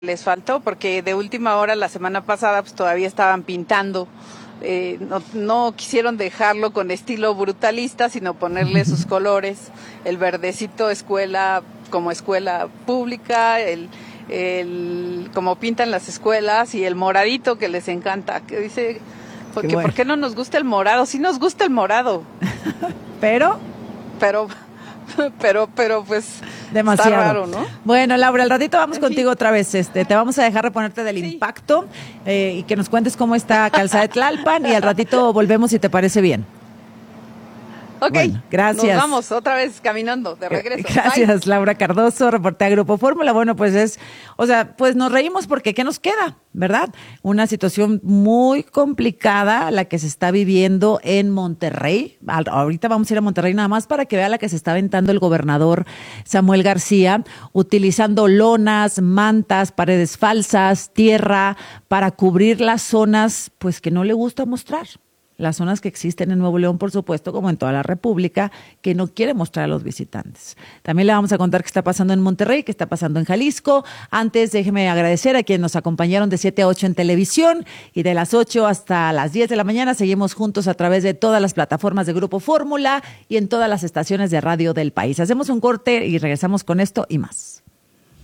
les faltó, porque de última hora la semana pasada pues todavía estaban pintando. No quisieron dejarlo con estilo brutalista, sino ponerle sus colores, el verdecito escuela como escuela pública, como pintan las escuelas, y el moradito que les encanta, que dice, porque bueno, ¿por qué no nos gusta el morado? Sí nos gusta el morado. pero pues demasiado está raro, ¿no? Bueno, Laura, al ratito vamos contigo otra vez. Te vamos a dejar reponerte del impacto y que nos cuentes cómo está Calzada de Tlalpan, y al ratito volvemos si te parece bien. Ok, bueno, gracias. Nos vamos otra vez caminando de regreso. Gracias, Bye. Laura Cardoso, reportera de Grupo Fórmula. Bueno, pues pues nos reímos porque ¿qué nos queda? ¿Verdad? Una situación muy complicada la que se está viviendo en Monterrey. Ahorita vamos a ir a Monterrey nada más para que vea la que se está aventando el gobernador Samuel García, utilizando lonas, mantas, paredes falsas, tierra, para cubrir las zonas pues que no le gusta mostrar. Las zonas que existen en Nuevo León, por supuesto, como en toda la República, que no quiere mostrar a los visitantes. También le vamos a contar qué está pasando en Monterrey, qué está pasando en Jalisco. Antes, déjeme agradecer a quienes nos acompañaron de 7 a 8 en televisión, y de las 8 hasta las 10 de la mañana seguimos juntos a través de todas las plataformas de Grupo Fórmula y en todas las estaciones de radio del país. Hacemos un corte y regresamos con esto y más.